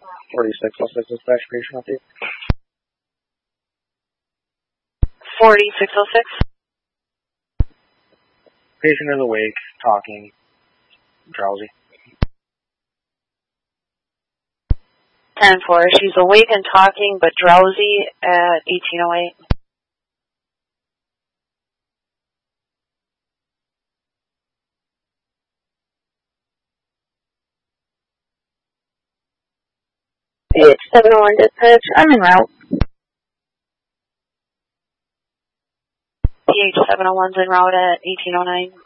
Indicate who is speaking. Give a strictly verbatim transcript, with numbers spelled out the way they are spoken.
Speaker 1: forty-six oh six dispatch patient update.
Speaker 2: forty-six oh six.
Speaker 1: Patient is awake, talking, drowsy.
Speaker 2: ten four. She's awake and talking, but drowsy at eighteen oh eight.
Speaker 3: It's seven oh one dispatch. I'm en route.
Speaker 2: P H seven oh one's en route at eighteen oh nine.